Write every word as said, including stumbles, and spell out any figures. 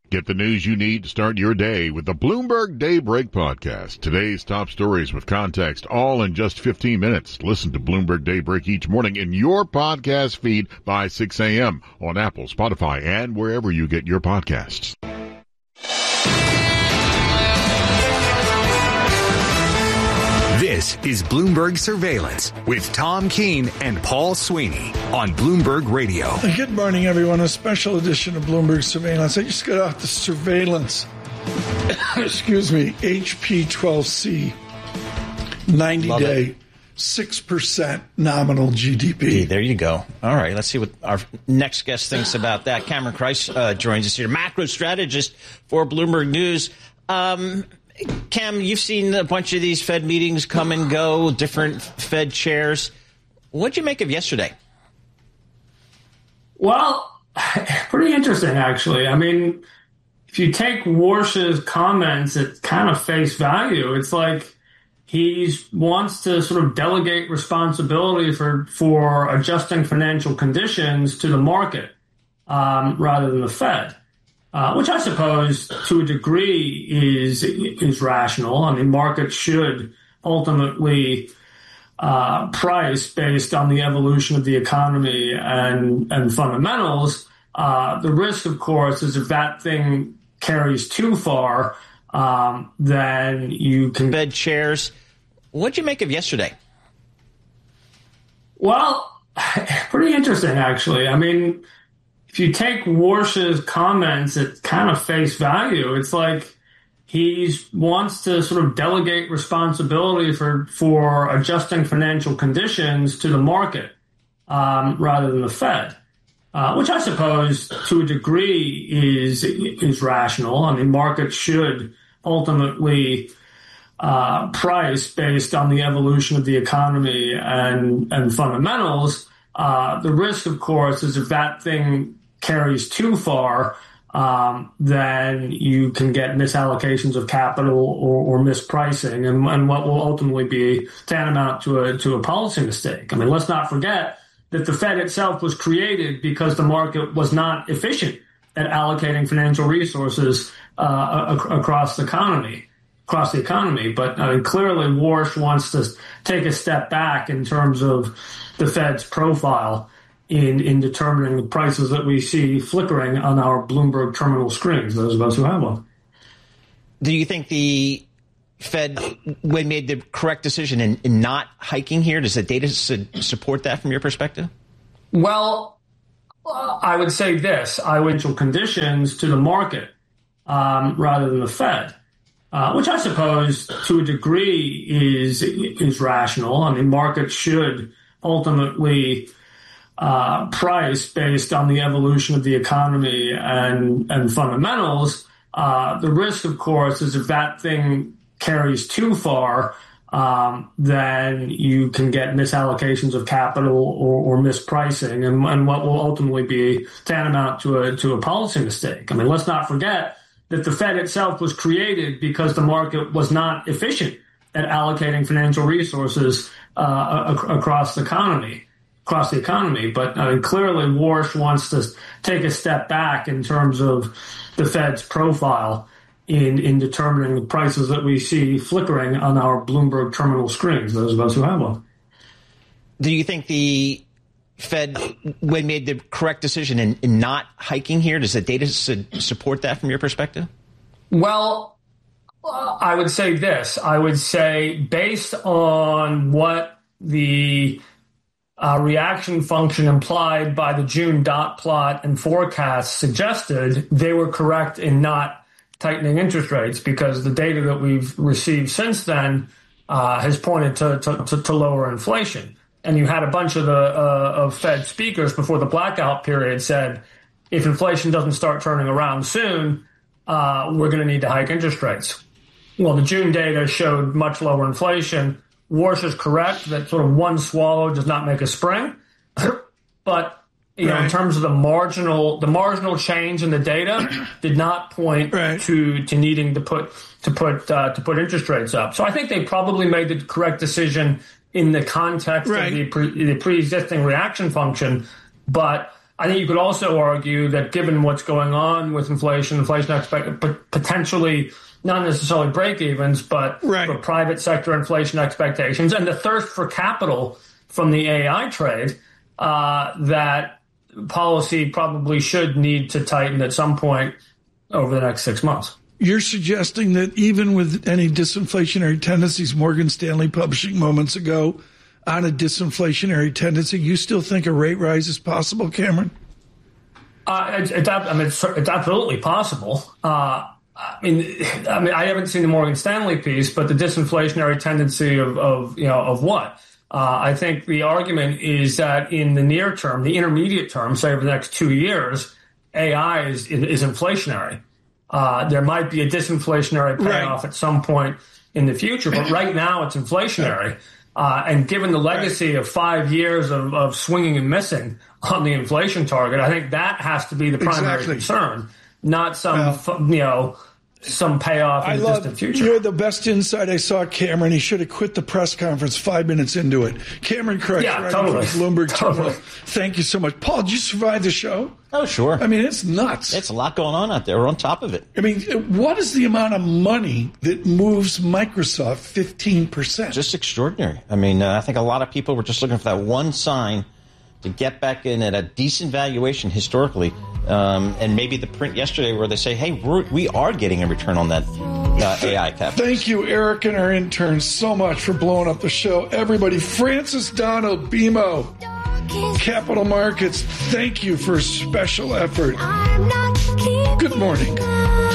Get the news you need to start your day with the Bloomberg Daybreak podcast. Today's top stories with context, all in just fifteen minutes. Listen to Bloomberg Daybreak each morning in your podcast feed by six a.m. on Apple, Spotify, and wherever you get your podcasts. This is Bloomberg Surveillance with Tom Keene and Paul Sweeney on Bloomberg Radio. Good morning, everyone. A special edition of Bloomberg Surveillance. I just got off the surveillance, excuse me, H P twelve C, ninety-day, six percent nominal G D P. Hey, there you go. All right, let's see what our next guest thinks about that. Cameron Kreis uh, joins us here, macro strategist for Bloomberg News. Um... Cam, you've seen a bunch of these Fed meetings come and go, different Fed chairs. What'd you make of yesterday? Well, pretty interesting, actually. I mean, if you take Warsh's comments at kind of face value, it's like he wants to sort of delegate responsibility for, for adjusting financial conditions to the market um, rather than the Fed. Uh, which I suppose, to a degree, is is rational. I mean, markets should ultimately uh, price based on the evolution of the economy and and fundamentals. Uh, the risk, of course, is if that thing carries too far, um, then you can. Fed chairs. What'd you make of yesterday? Well, pretty interesting, actually. I mean, if you take Warsh's comments at kind of face value, it's like he wants to sort of delegate responsibility for, for adjusting financial conditions to the market um, rather than the Fed, uh, which I suppose, to a degree, is is rational. I mean, markets should ultimately uh, price based on the evolution of the economy and, and fundamentals. Uh, the risk, of course, is if that thing carries too far, um, then you can get misallocations of capital or, or mispricing, and, and what will ultimately be tantamount to a to a policy mistake. I mean, let's not forget that the Fed itself was created because the market was not efficient at allocating financial resources uh, ac- across the economy. Across the economy, but I mean, clearly, Warsh wants to take a step back in terms of the Fed's profile in in determining the prices that we see flickering on our Bloomberg terminal screens, those of us who have one. Do you think the Fed made the correct decision in, in not hiking here? Does the data su- support that from your perspective? Well, uh, I would say this. I would conditions to the market um, rather than the Fed. Uh, which I suppose, to a degree, is is rational. I mean, markets should ultimately uh, price based on the evolution of the economy and, and fundamentals. Uh, the risk, of course, is if that thing carries too far, um, then you can get misallocations of capital or, or mispricing, and, and what will ultimately be tantamount to a to a policy mistake. I mean, let's not forget that the Fed itself was created because the market was not efficient at allocating financial resources uh, ac- across the economy, across the economy. But I mean, clearly, Warsh wants to take a step back in terms of the Fed's profile in in determining the prices that we see flickering on our Bloomberg terminal screens, those of us who have one. Do you think the Fed made the correct decision in, in not hiking here? Does the data su- support that from your perspective? Well, uh, I would say this. I would say based on what the uh, reaction function implied by the June dot plot and forecast suggested, they were correct in not tightening interest rates, because the data that we've received since then uh, has pointed to, to, to, to lower inflation. And you had a bunch of the uh, of Fed speakers before the blackout period said, if inflation doesn't start turning around soon, uh, we're going to need to hike interest rates. Well, the June data showed much lower inflation. Warsh is correct that sort of one swallow does not make a spring. But you right. know, in terms of the marginal the marginal change in the data did not point right. to to needing to put to put uh, to put interest rates up. So I think they probably made the correct decision in the context right. of the, pre, the pre-existing reaction function. But I think you could also argue that given what's going on with inflation, inflation expect potentially not necessarily break-evens, but right. for private sector inflation expectations and the thirst for capital from the A I trade, uh, that policy probably should need to tighten at some point over the next six months. You're suggesting that even with any disinflationary tendencies, Morgan Stanley publishing moments ago on a disinflationary tendency, you still think a rate rise is possible, Cameron? Uh, it's, it's, I mean, it's, it's absolutely possible. Uh, I mean, I mean, I haven't seen the Morgan Stanley piece, but the disinflationary tendency of, of you know, of what? Uh, I think the argument is that in the near term, the intermediate term, say over the next two years, A I is, is inflationary. Uh, there might be a disinflationary payoff right. at some point in the future, but right now it's inflationary. Uh, and given the legacy right. of five years of, of swinging and missing on the inflation target, I think that has to be the primary exactly. concern, not some, well, you know, some payoff in I the love, distant future. You're the best insight I saw, Cameron. He should have quit the press conference five minutes into it. Cameron Craig, yeah, right totally. Bloomberg totally. Terminal. Thank you so much. Paul, did you survive the show? Oh, sure. I mean, it's nuts. It's a lot going on out there. We're on top of it. I mean, what is the amount of money that moves Microsoft fifteen percent? Just extraordinary. I mean, uh, I think a lot of people were just looking for that one sign to get back in at a decent valuation historically. Um, and maybe the print yesterday where they say, hey, we're, we are getting a return on that uh, A I capital. Thank you, Eric and our interns, so much for blowing up the show. Everybody, Francis Donald, B M O, Capital Markets, thank you for a special effort. Good morning.